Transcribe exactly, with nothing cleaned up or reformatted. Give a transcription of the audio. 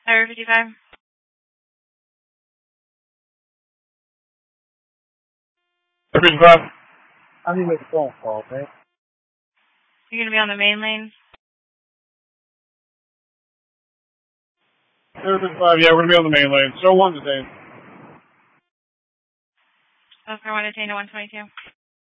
Highway fifty-five. fifty-five. I need to make a phone call, man. You're going to be on the main lane? fifty-five, yeah, we're going to be on the main lane. So one today. Oscar one, Detained one twenty-two.